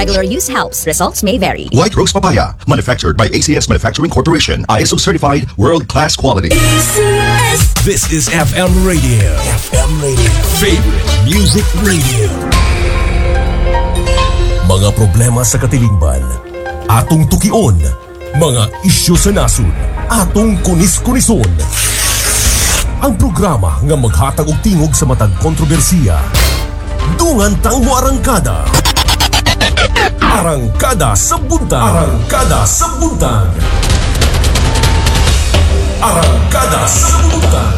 regular use helps. Results may vary. White Rose Papaya, manufactured by ACS Manufacturing Corporation. ISO certified, world-class quality. This is FM Radio. FM Radio. Favorite Music Radio. Mga problema sa katilingban, atong tukion. Mga isyu sa nasod, atong kunis-kunison. Ang programa nga maghatag og tingog sa matag kontrobersiya. Dungan tang mo arangkada. Arangkada sa buntag. Arangkada sa buntag. Arangkada sa buntag.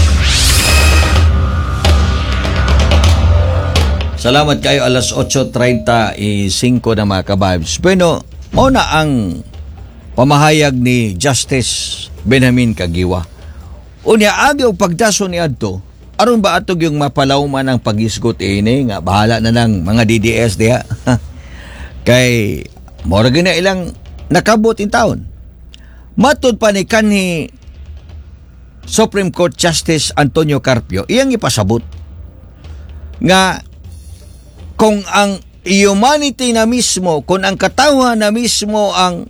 Salamat kayo, alas 8:35 na mga kababs. Bueno, muna ang pamahayag ni Justice Benjamin Kagiwa. Unya agyo pagdaso ni adto, aron ba atog yung mapalawman ang pagisgot ini nga bahala na lang mga DDS diha. Kay mora na ilang nakabot in taon. Matud pa ni kanhi Supreme Court Justice Antonio Carpio, iyang ipasabot nga kung ang humanity na mismo, kung ang katawhan na mismo ang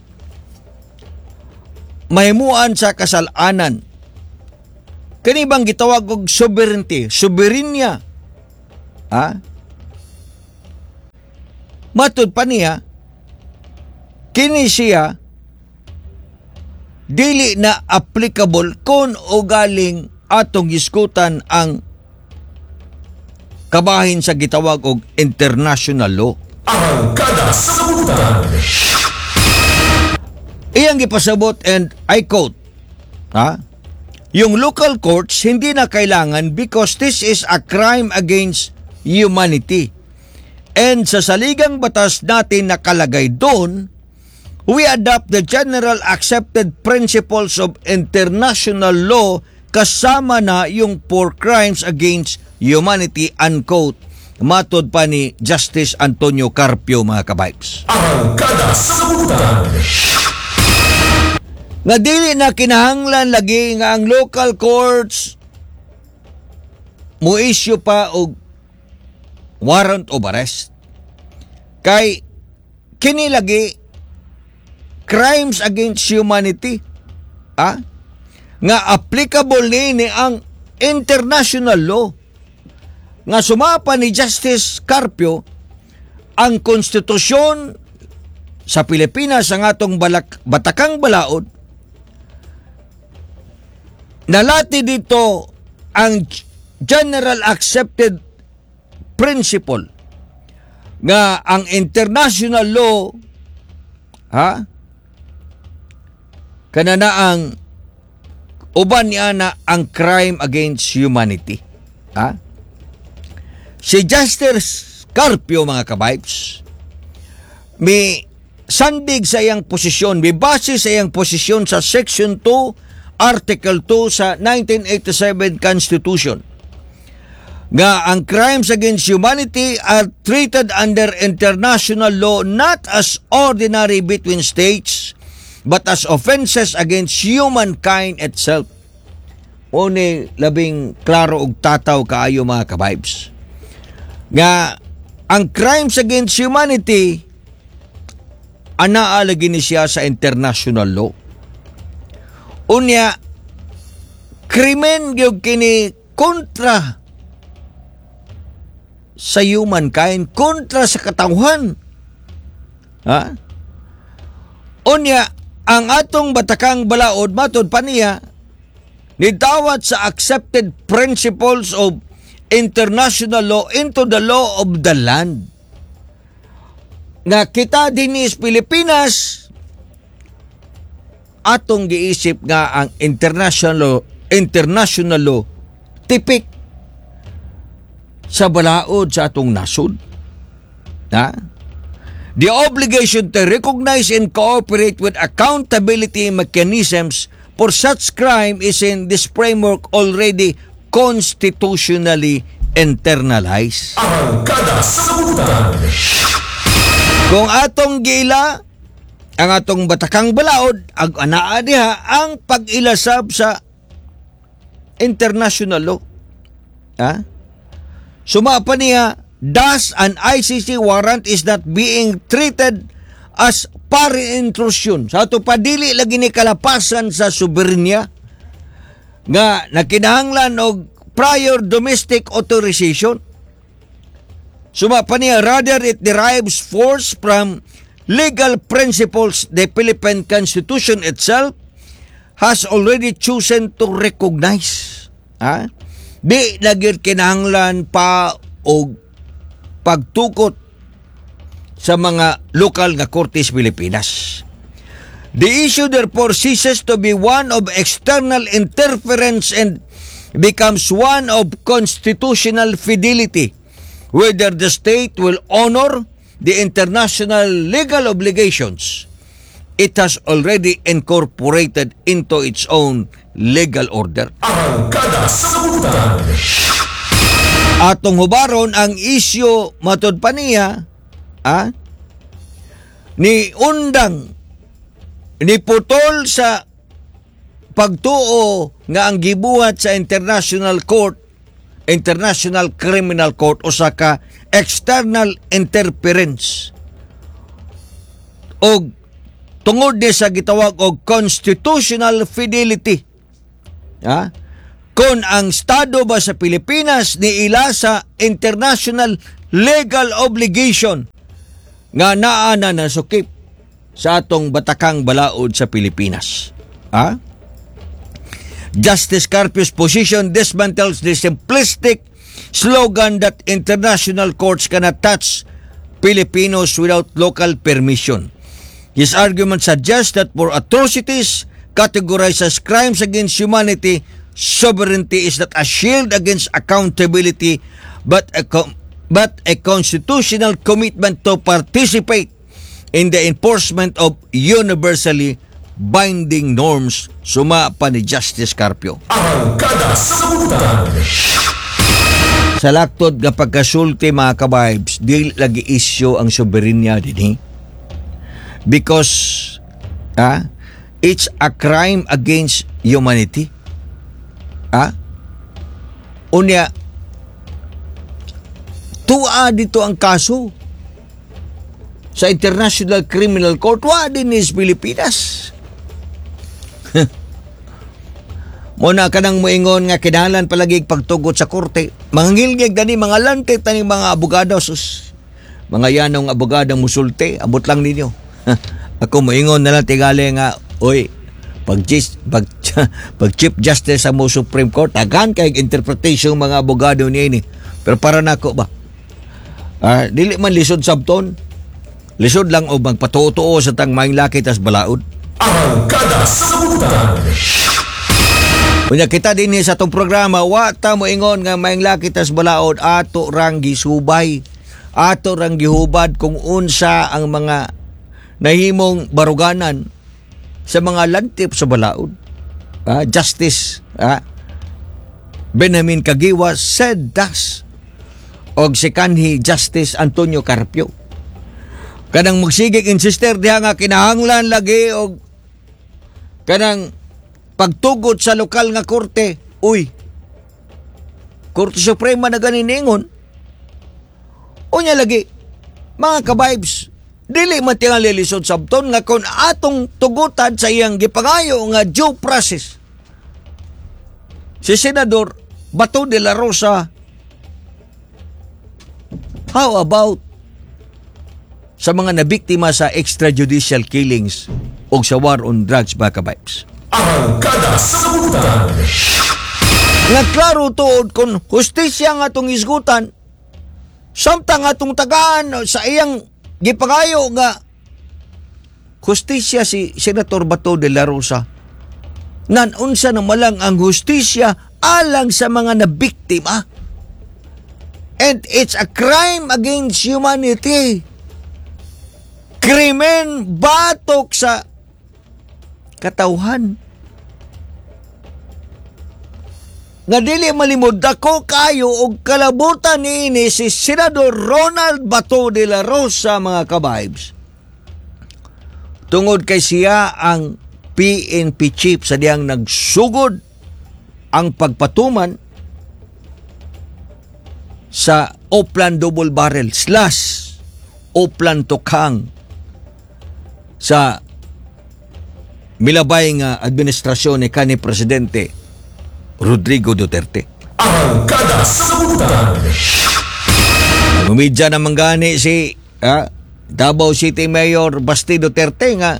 mahimuan sa kasalanan, kani bang gitawag og sovereignty, soberenya, matud pa niya, kini siya dili na applicable kung o galing atong iskutan ang kabahin sa gitawag og international law. Arangkada sa buntag. Iyang gipasabot, and I quote, yung local courts hindi na kailangan because this is a crime against humanity. And sa saligang batas natin nakalagay doon, we adopt the general accepted principles of international law kasama na yung 4 crimes against humanity, unquote. Matod pa ni Justice Antonio Carpio, mga kabikes. Arangkada sa buntag. Nga dili na kinahanglan lagi nga ang local courts mo issue pa og warrant of arrest. Kay kini lagi crimes against humanity, nga applicable ni ang international law. Nga sumapa ni Justice Carpio ang konstitusyon sa Pilipinas, ang atong batakang balaod. Nalati dito ang general accepted principle nga ang international law kanana ang uban niya na ang crime against humanity. Si Justice Carpio, mga kabibes, may sandig sa iyang posisyon, may base sa iyang posisyon sa Section 2, Article 2 sa 1987 Constitution, nga ang crimes against humanity are treated under international law not as ordinary between states, but as offenses against humankind itself. Oni labing klaro og tataw kaayo, mga kabibes, nga ang crimes against humanity anaa lagi ni siya sa international law. Unya krimen gyud kini kontra sa humankind, kontra sa katawhan. Unya ang atong batakang balaod, matod pa niya, nidawat sa accepted principles of international law into the law of the land. Nga kita dinis Pilipinas, atong giisip nga ang international law tipik sa balaod sa atong nasod. The obligation to recognize and cooperate with accountability mechanisms for such crime is in this framework already constitutionally internalized. Arangkada sa buntag. Kung atong gila ang atong batakang balaod, ang anaa diha ang pag-ilasab sa international law. Sumapa niya thus an ICC warrant is not being treated as foreign intrusion. Sa ato padili lagi ni kalapasan sa soberenya nga nakinahanglan og prior domestic authorization. Suma pa niya, rather it derives force from legal principles the Philippine Constitution itself has already chosen to recognize. Di lagi kinahanglan pa og pagtukot sa mga lokal nga kortes Pilipinas. The issue therefore ceases to be one of external interference and becomes one of constitutional fidelity, whether the state will honor the international legal obligations it has already incorporated into its own legal order. Arangkada sa Kabuutan. Atong hubaron ang isyu matud pa niya, ni undang ni putol sa pagtuo nga ang gibuhat sa International Court, International Criminal Court o sa ka external interference o tungod ni sa gitawag og constitutional fidelity. Kung ang Estado ba sa Pilipinas niila sa international legal obligation nga naa na nasukip sa atong batakang balaod sa Pilipinas. Justice Carpio's position dismantles the simplistic slogan that international courts cannot touch Filipinos without local permission. His argument suggests that for atrocities categorized as crimes against humanity, sovereignty is not a shield against accountability but a constitutional commitment to participate in the enforcement of universally binding norms. Suma pa ni Justice Carpio. Arangkada sa Kabuutan. Sa laktod nga pagkasulti mga kabibes, di lagi isyo ang soberenya dinhi. Because it's a crime against humanity. Unya, tuwa dito ang kaso sa International Criminal Court, wa din is Pilipinas. Muna ka nang moingon nga kinahanglan palagi pagtugot sa korte. Mangilgig tani mga lantit tani mga abogado sus. Mga yanong abogado musulti, abot lang ninyo. Ako moingon na lang tigali nga, oy, pag Chief Justice sa mo Supreme Court, aghan kay interpretation mga abogado niya ini. Pero para nako ba? Dili man lisod sabton. Lisod lang o magpatuo sa tang maing laki tas balaod. Arangkada sa Kabuutan. Unya kita din sa itong programa, wata mo ingon nga maing laki tas balaod, ato rang gisubay, ato rang gihubad kung unsa ang mga nahimong baruganan sa mga lantip sa balaod. Justice Benjamin Caguioa said thus, og si kanhi Justice Antonio Carpio. Kanang magsigig insister diha nga kinahanglan lagi og kanang pagtugot sa lokal nga korte. Uy, Korte Suprema na ganingon. Unya lagi, mga kabibes, dili man tingali lisod sabton nga kung atong tugutan sa iyang gipangayo nga due process. Si Senador Bato de la Rosa, how about sa mga nabiktima sa extrajudicial killings o sa war on drugs, mga kabibes? Arangkada sa Kabuutan. Nga klaro tuod kung hustisya nga itong isgutan, samtang atong tagaan sa iyang gipangayo nga hustisya si Senator Bato de la Rosa, nanunsa na malang ang hustisya alang sa mga nabiktima. And it's a crime against humanity. Krimen batok sa katawhan. Nga dili malimod dako kayo og kalabutan niini si Senador Ronald Bato de la Rosa, mga kabibes. Tungod kay siya ang PNP chief sa diyang nagsugod ang pagpatuman sa Oplan double barrel slash Oplan Tokang sa milabay nga administrasyon ni kanhi Presidente Rodrigo Duterte. Angkada sa Kabutan. Umidya naman gani si Davao City Mayor Basti Duterte nga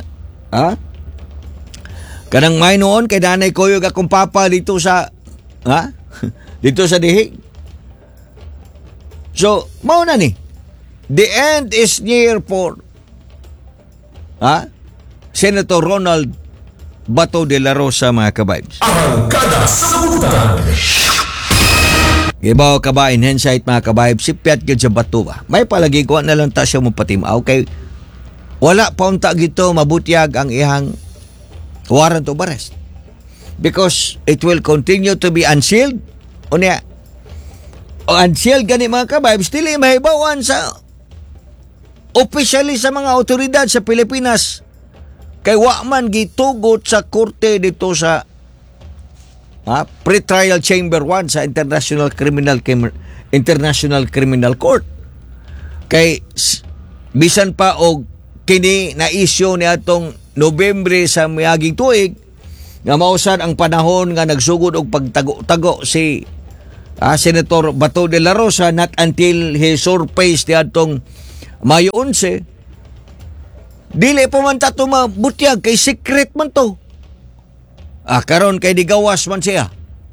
kanang may noon kay danay kuyog akong papa dito sa dito sa dihig. So mao na ni, the end is near for Senator Ronald Bato de la Rosa, mga kabibes. Angkada sa Kabutan. Ibaw ka ba in hindsight, mga kabibes, si Piat gyud sa Bato ba? May palagi ko na lang ta siya mo patimaw kay wala pa unta gito mabutyag ang ihang warrant of arrest. Because it will continue to be unsealed. Unya, unsealed gani mga kabibes, dili mahibawan sa officially sa mga otoridad sa Pilipinas. Kay wa man gitugot sa korte dito sa Pre-Trial Chamber 1 sa International Criminal Court. Kay bisan pa og kini na issue ni atong Nobyembre sa miaging tuig nga mausad ang panahon nga nagsugod og pagtago-tago si Senator Bato de la Rosa, not until he surfaced ni atong Mayo 11. Dili pa man tato mabutyag kay secret man to. Karon kay digawas man siya.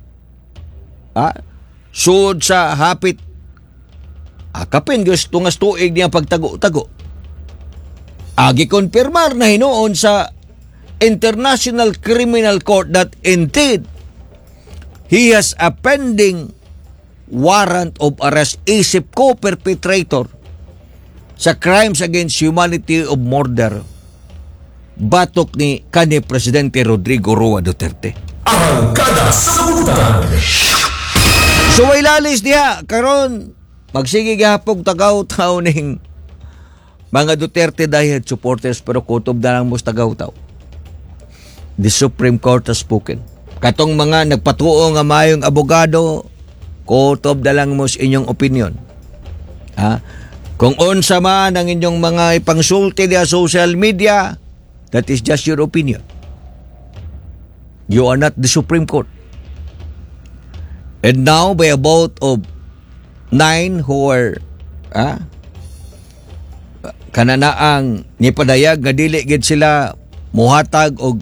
Sud sa hapit. Kapin gusto nga tuig niya pagtago-tago. Gikonfirmar na hinuon sa International Criminal Court that indeed he has a pending warrant of arrest isip co-perpetrator sa crimes against humanity of murder batok ni kanhi Presidente Rodrigo Roa Duterte. Angkada sa Kabutan. So way lalis diha karon magsige gihapog tagaw-taw ning mga Duterte diehard supporters pero kutob na lang mos tagaw-taw. The Supreme Court has spoken. Katong mga nagpatuo nga mayong abogado, kutob na lang mos inyong opinion. Kung unsa man ang inyong mga ipangsulti sa social media, that is just your opinion. You are not the Supreme Court. And now, by a vote of 9 who are kananaang nipadayag nga dili gid sila muhatag og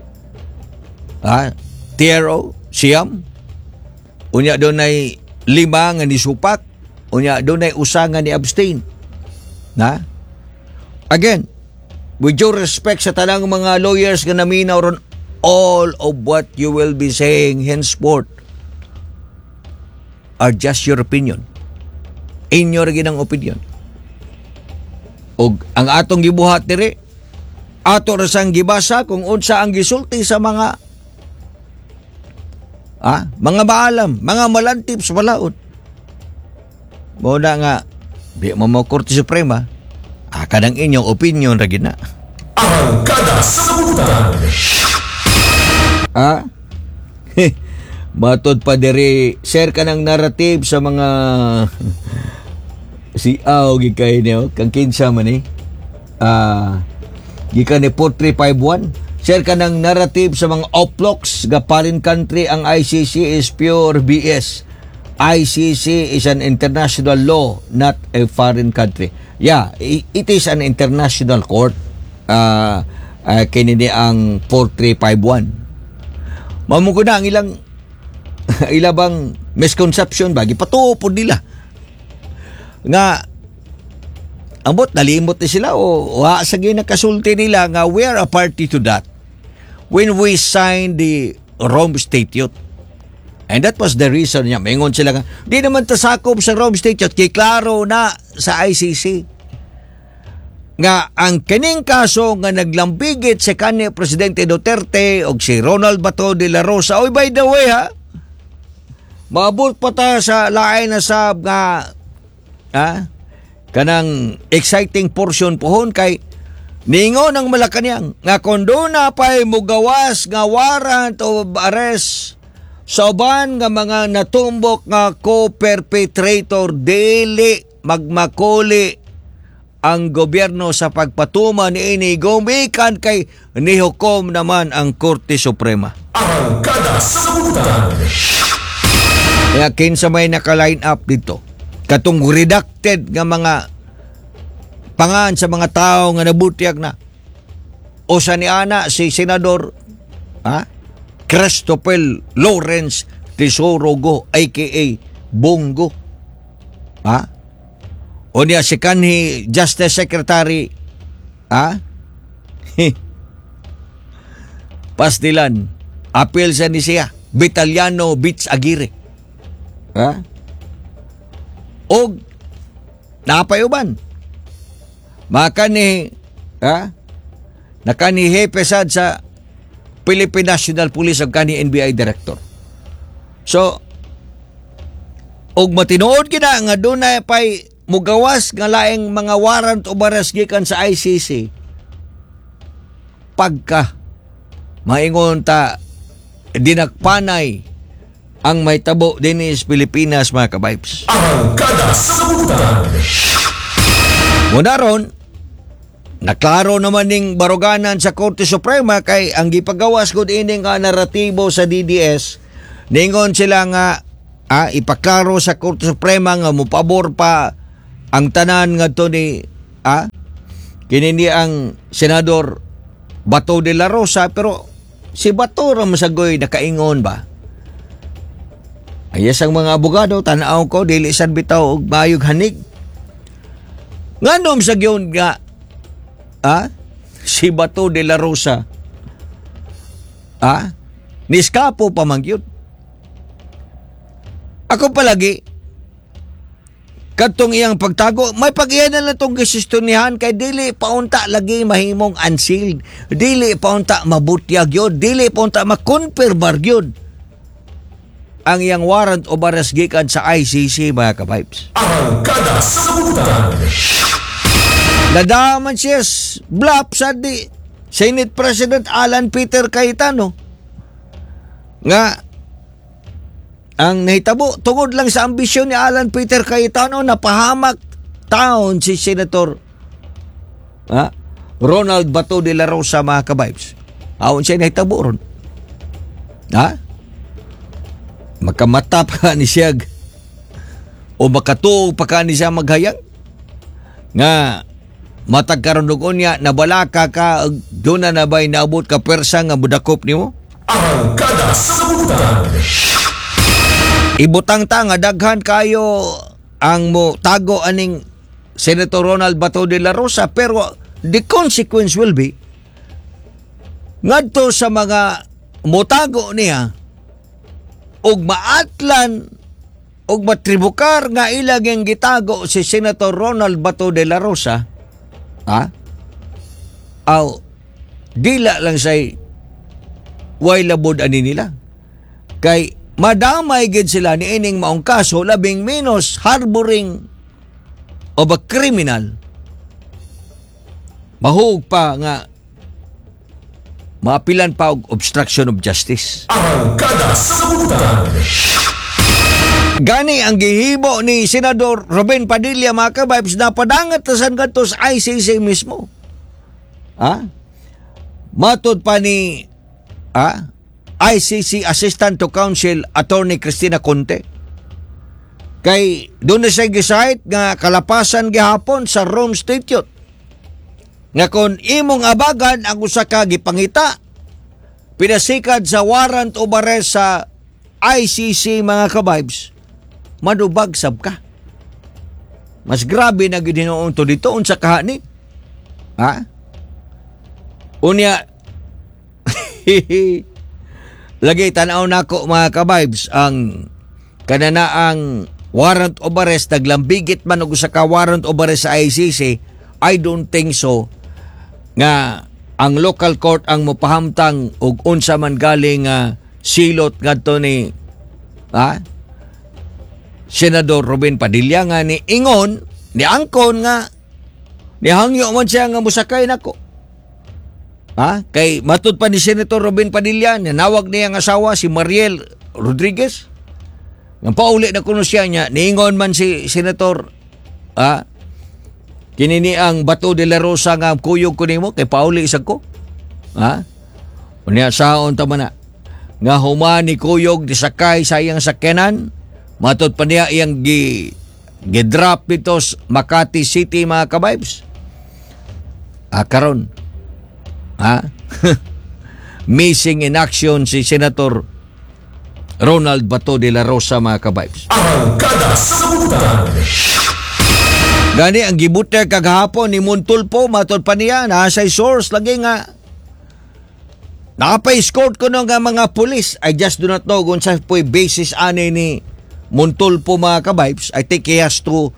tiero siyam, unya dunay 5 nga nisupak, unya dunay usa nga ni abstain. Again, with due respect sa tanang mga lawyers nga naminaw ron, all of what you will be saying henceforth are just your opinion. Inyo rin ang opinion. O ang atong gibuhat diri, ato rasang gibasa kung unsa ang gisulti sa mga mga maalam, mga malantip sa balaod. Muna nga, di mo Korte Suprema, kanang inyong opinion ra gid na. Angkada sa Kabutan. Matod pa diri, share ka ng narrative sa mga si gikay niyo, kang kinsa man gikan ni 4351. Share ka ng narrative sa mga oplox ga foreign country. Ang ICC is pure BS. ICC is an international law, not a foreign country. Yeah, it is an international court. Kinini ang 4351. Mamuko na ang ilabang misconception bagi patupod nila nga ambot nalimot ni sila o sa ginakasulti nila nga we are a party to that when we signed the Rome Statute. And that was the reason niya. Maingon sila nga, di naman tasakop sa Rome Statute, kay klaro na sa ICC. Nga ang kining kaso nga naglambigit si kanhi Presidente Duterte o si Ronald Bato de la Rosa. Oy, by the way maabot pa ta sa lain na sab nga kanang exciting portion pohon kay ningon ang Malacañang nga kung doon na pa'y mugawas nga warrant of arrest sa uban nga mga natumbok nga co-perpetrator dili magmakuli ang gobyerno sa pagpatuman niini gumikan kay nihukom naman ang Korte Suprema. Arangkada sa Kabutan. Kaya kinsa may naka-line up dito katong redacted nga mga pangan sa mga tao nga nabutiag na o sa ni ana si Senador Christopher Lawrence Tesorogo aka Bongo. O niya si kanhi Justice Secretary Pastilan apil sa ni siya Vitaliano Beach Aguirre. Og napayuban maka ni nakani hepe sad sa Philippine National Police ug kani NBI Director. So, og matinuod gina nga dunay pay mugawas nga laing mga warrant o arrest gikan sa ICC. Pagka maingon ta dinakpanay ang may tabo dinis Pilipinas mga kabibes. Arangkada sa Kabutan. Muna ron, naklaro naman ning baruganan sa Korte Suprema kay ang gipagawas ko ining naratibo sa DDS ningon sila nga ipaklaro sa Korte Suprema nga mupabor pa ang tanan nga to ni kinini ang Senador Bato de la Rosa pero si Bato ra masagoy nakaingon ba ayas ang mga abogado tan-aw ko dili sad bitaw og maayog hanig nganom sa gyon nga si Bato de la Rosa niskapo pa man gyud. Ako palagi katong iyang pagtago may pag-iyan na lang itong gesistonihan kay dili paunta lagi mahimong unsealed, dili paunta mabutyag yun, dili paunta makonfirmar yun ang iyang warrant o arrest gikan sa ICC mga kabibes. Arangkada sa Kabutan. Nadaman siya blap sa di Senate President Alan Peter Cayetano nga ang nahitabo tungod lang sa ambisyon ni Alan Peter Cayetano napahamak taon si Senator Ronald Bato de la Rosa mga kabibes. Aon siya nahitabo ron. Makamata pa ni siya o makatuog pa ka ni siya maghayang nga matag karon niya nabalaka ka doon na ba'y naabot ka persa nga budakop nimo. Arangkada sa Kabutan. Ibutang ta nga daghan kayo ang mo tago aning Senator Ronald Bato de la Rosa pero the consequence will be ngadto sa mga motago niya og maatlan og matribukar nga ilang yung gitago si Senator Ronald Bato de la Rosa dila lang say way labod ani nila kay madamay gid sila ni ining maong kaso labing minus harboring of a criminal mahug pa nga maapilan pa og obstruction of justice. Arangkada sa Kabutan. Gani ang gihibo ni Senador Robin Padilla mga kabibes na padangat tasan kadto sa ICC mismo. Matod pa ni ICC Assistant to Counsel Attorney Cristina Conte kay doon na siya gisahit nga kalapasan gihapon sa Rome Statute nga kung imong abagan ang usa ka gipangita pinasikad sa warrant o arrest sa ICC mga kabibes madubag sab ka. Mas grabe na gidinoon to dito unsa kahani. Unya lagi tanaw nako mga kabibes ang kananaang warrant of arrest naglambigit man og usa ka warrant of arrest sa ICC. I don't think so nga ang local court ang mopahamtang og unsa man galing silot ngadto ni Senador Robin Padilla nga ni ingon ni angkon nga nihangyo man siya nga musakay nako. Kay matud pa ni Senator Robin Padilla nanawag niya ang asawa si Mariel Rodriguez. Ang pauli na kuno siya niya, niingon man si Senator kinini ang Bato de la Rosa nga kuyog ko nimo kay pauli isag ko. Unya saon ta man na nga human ni kuyog di sakay sa iyang sakyanan, matud pa niya iyang gi-drop dito sa Makati City mga kabibes. Karon missing in action si Senator Ronald Bato de la Rosa mga kabibes. Arangkada sa Kabutan. Gani ang gibuter kagahapon ni Montulpo, matod pa niya nasa source lagi nga nakapa-escort ko nga mga pulis. I just do not know kung sa po'y basis ani ni Montulpo mga kabibes. I think he has to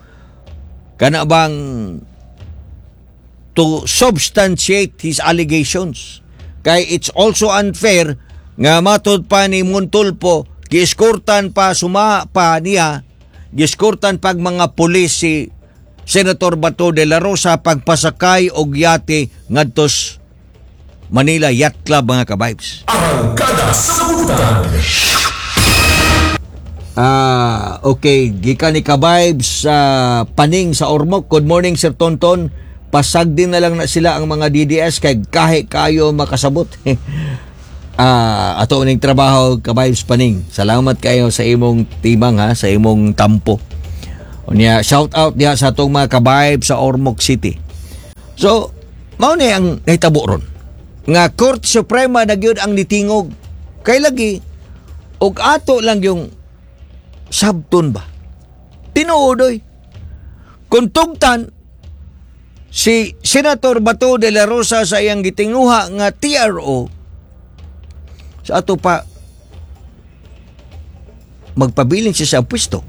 to substantiate his allegations. Kay it's also unfair nga matod pa ni Montulpo gi-escortan pa niya gi-escortan pag mga pulis si Senator Bato de la Rosa pagpasakay og yate ngadtos Manila Yacht Club mga kabibes. Arangkada sa Kabutan. Okay, gikan ni kabibes sa Paning sa Ormoc. Good morning Sir Tonton. Pasag din na lang na sila ang mga DDS kay kahe kayo makasabot. Ato ning trabaho kabibes Paning. Salamat kayo sa imong timang sa imong tampo. Unya shout out diha sa atong mga kabibes sa Ormoc City. So, mao ni ang nahitabo ron. Nga Korte Suprema na gyud ang nitingog. Kay lagi og ato lang yung sabton ba. Tinuodoy. Kung tugtan si Senator Bato de la Rosa sa iyang gitinguha nga TRO sa ato pa magpabilin siya sa pwesto.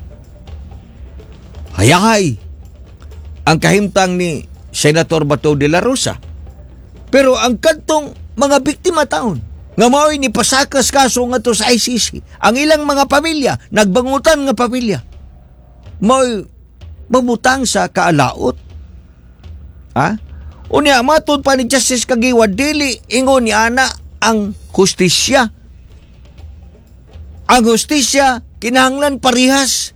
Hayahay ang kahimtang ni Senator Bato de la Rosa. Pero ang kantong mga biktima taon nga mao'y ni pasakas kaso nga to sa ICC, ang ilang mga pamilya, nagbangutan nga pamilya, mao'y mamutang sa kaalaot. Unya, matod pa ni Justice Kagiwa, dili ingon ni ana ang hustisya. Ang hustisya, kinahanglan parihas.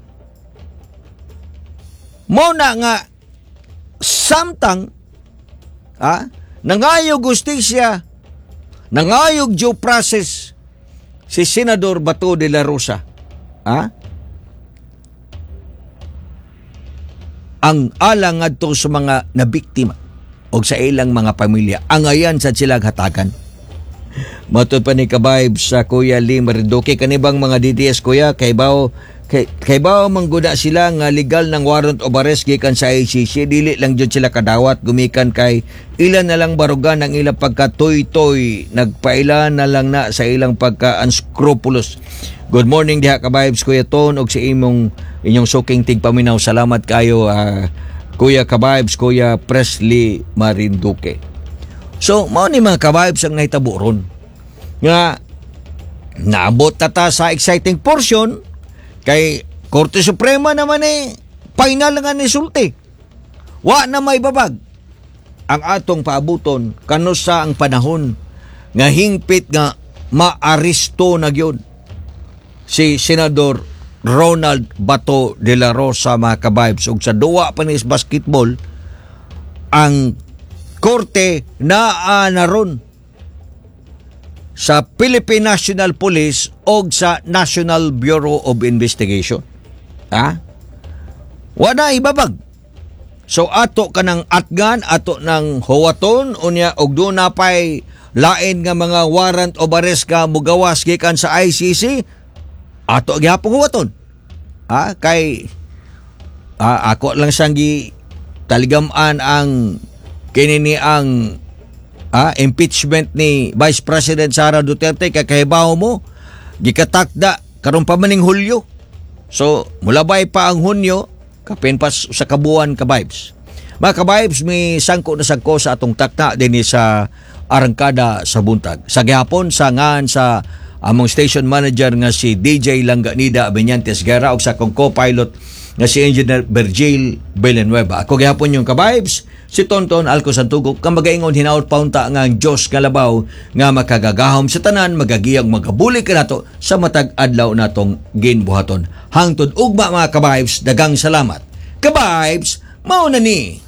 Mo na nga samtang nangayog justisya, nangayog due process si Senador Bato de la Rosa. Ang alang adto sa mga nabiktima o sa ilang mga pamilya, ang ayan sa silang hatagan. Matod pa ni kabibes sa Kuya Lee Marinduque, kanibang mga DDS kuya, kay bao mangguda sila nga legal ng warrant of arrest gikan sa ICC, dili lang jud sila kadawat gumikan kay ilan na lang barugan ang ilang pagkatoy-toy, nagpaila na lang na sa ilang pagka-unscrupulous. Good morning diha kabibes Kuya Ton og si inyong suking tigpaminaw. Salamat kayo Kuya kabibes, Kuya Presley Marinduque. So mao ni mga kabibes ang nahitabo ron nga naabot ta sa exciting portion. Kay Korte Suprema naman final nga ni sulti. Wa na may babag ang atong paabuton kanos sa ang panahon nga hingpit nga maaresto na gyud si Senador Ronald Bato de la Rosa mga kabibes. Ug sa duwa pa ni basketball ang korte naa naron sa Philippine National Police o sa National Bureau of Investigation. Wala ibabag. So ato kanang atgan, ato ng huwaton, unya og doon na pa'y lain nga mga warrant of arrest ka mugawas gikan sa ICC, ato gihapong huwaton. Kay ako lang siyang taligaman ang kinini ang impeachment ni Vice President Sara Duterte kay kahibaw mo gikatakda karon pa maning Hulyo. So mulabay pa ang Hunyo kapin pa sa kabuan kabibes. Mga kabibes, may sangko na sagko sa atong takta din sa Arangkada sa buntag. Sa gihapon sa ngan sa among station manager nga si DJ Langganida Beñantes Guerra ug sa kong co-pilot nga si Engineer Virgil Villanueva. Ako gihapon yung ka-vibes, si Tonton Alco Santugok, kang magaingon hinaut paunta nga ang Diyos kalabaw nga makagagahom sa tanan, magagiyag, magabuli ka nato sa matag adlaw natong ginbuhaton. Hangtod ugma mga ka-vibes, dagang salamat. Ka-vibes, mao na ni.